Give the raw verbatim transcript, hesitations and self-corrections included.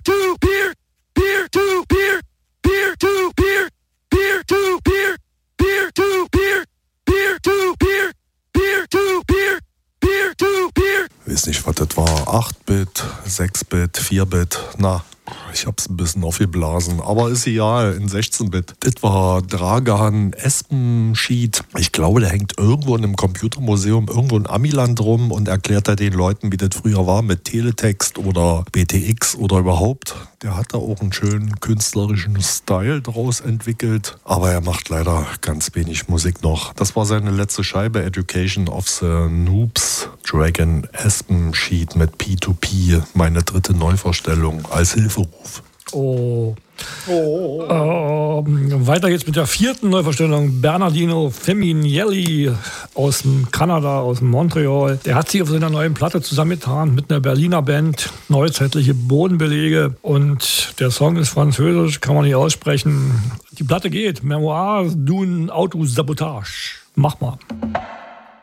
to beer, beer to beer, beer to beer, beer to beer, beer to beer, beer to beer, beer to beer, beer to beer. Weiß nicht, was das war. acht Bit, sechs Bit, vier Bit, na. Ich hab's ein bisschen aufgeblasen, aber ist egal, in sechzehn Bit. Das war Dragan Espenschied. Ich glaube, der hängt irgendwo in einem Computermuseum, irgendwo in Amiland rum und erklärt da den Leuten, wie das früher war mit Teletext oder B T X oder überhaupt. Der hat da auch einen schönen künstlerischen Style draus entwickelt, aber er macht leider ganz wenig Musik noch. Das war seine letzte Scheibe, Education of the Noobs. Dragan Espenschied mit P zwei P, meine dritte Neuvorstellung als Hilferuf. Oh. Oh. Ähm, weiter geht's mit der vierten Neuvorstellung. Bernardino Feminielli aus dem Kanada, aus dem Montreal. Der hat sich auf seiner neuen Platte zusammengetan mit einer Berliner Band, neuzeitliche Bodenbelege. Und der Song ist französisch, kann man nicht aussprechen. Die Platte geht. Memoirs d'une Autosabotage. Mach mal.